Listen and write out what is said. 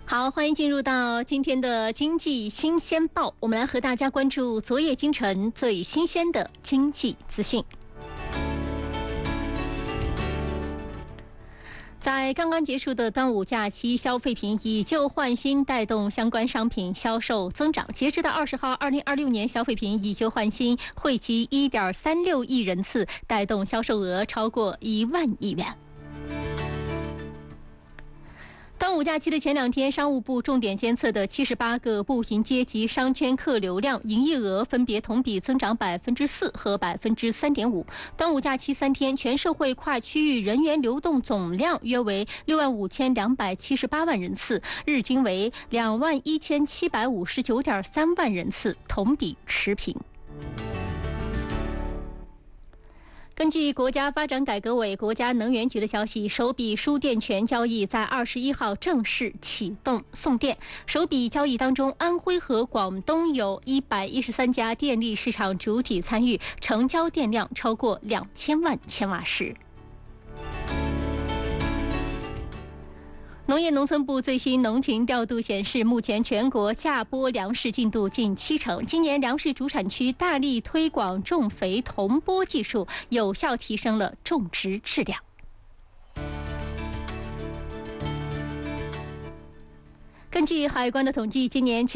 好，欢迎进入到今天的经济新鲜报，我们来和大家关注昨夜今晨最新鲜的经济资讯。在刚刚结束的端午假期，消费品以旧换新带动相关商品销售增长。截至到20号，2026年消费品以旧换新汇集1.36亿人次，带动销售额超过1万亿元。端午假期的前2天，商务部重点监测的78个步行街及商圈客流量、营业额分别同比增长4%和3.5%。端午假期3天，全社会跨区域人员流动总量约为65278万人次，日均为21759.3万人次，同比持平。根据国家发展改革委、国家能源局的消息，首笔输电权交易在21号正式启动送电。首笔交易当中，安徽和广东有113家电力市场主体参与，成交电量超过2000万千瓦时。农业农村部最新农情调度显示，目前全国下播粮食进度近70%。今年粮食主产区大力推广种肥同播技术，有效提升了种植质量。根据海关的统计，今年